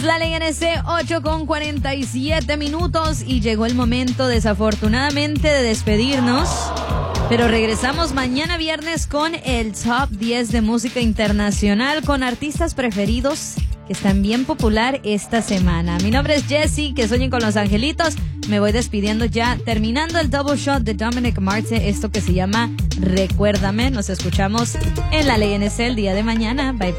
Es la Ley NC 8:47 y llegó el momento desafortunadamente de despedirnos, pero regresamos mañana viernes con el Top 10 de música internacional con artistas preferidos que están bien popular esta semana. Mi nombre es Jessie, que sueñen con los angelitos. Me voy despidiendo ya, terminando el double shot de Dominic Marte, esto que se llama Recuérdame. Nos escuchamos en la Ley NC el día de mañana. Bye bye.